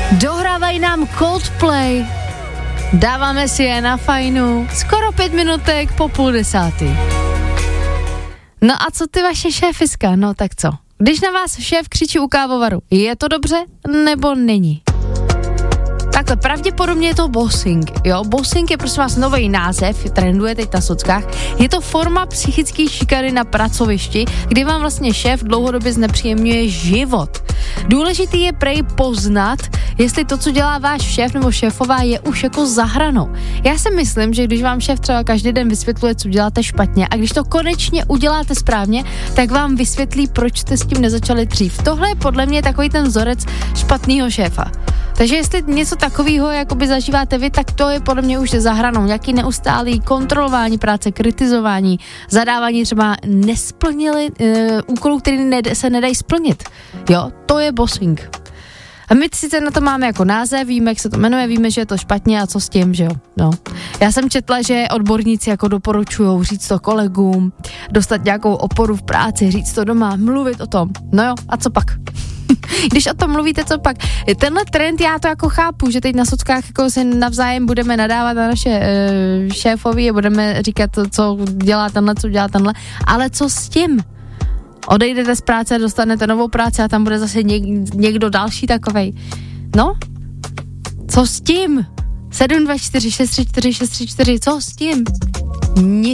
Dohrávají nám Coldplay. Dáváme si je na fajnu. Skoro 5 minutek po 9:30. No a co ty vaše šéfiska? No tak co? Když na vás šéf křičí u kávovaru, je to dobře nebo není? Takhle, pravděpodobně je to bossing, jo? Bossing je prosím vás nový název, trenduje teď na sockách. Je to forma psychické šikany na pracovišti, kdy vám vlastně šéf dlouhodobě znepříjemňuje život. Důležitý je prej poznat, jestli to, co dělá váš šéf nebo šéfová, je už jako za hranou. Já si myslím, že když vám šéf třeba každý den vysvětluje, co děláte špatně, a když to konečně uděláte správně, tak vám vysvětlí, proč jste s tím nezačali dřív. Tohle je podle mě takový ten vzorec špatného šéfa. Takže jestli něco takového jakoby zažíváte vy, tak to je podle mě už za hranou. Nějaký neustálý kontrolování práce, kritizování, zadávání třeba nesplnili úkolů, které se nedají splnit. Jo, to je bossing. A my sice na to máme jako název, víme, jak se to jmenuje, víme, že je to špatně a co s tím, že jo. No. Já jsem četla, že odborníci jako doporučujou říct to kolegům, dostat nějakou oporu v práci, říct to doma, mluvit o tom. No jo, a co pak? Když o tom mluvíte, co pak? Tenhle trend já to jako chápu, že teď na sockách jako se navzájem budeme nadávat na naše šéfovi a budeme říkat to, co dělá tenhle, co dělá tenhle, ale co s tím? Odejdete z práce, dostanete novou práci a tam bude zase někdo další takovej. No? Co s tím? 724 634 634, co s tím? Nic.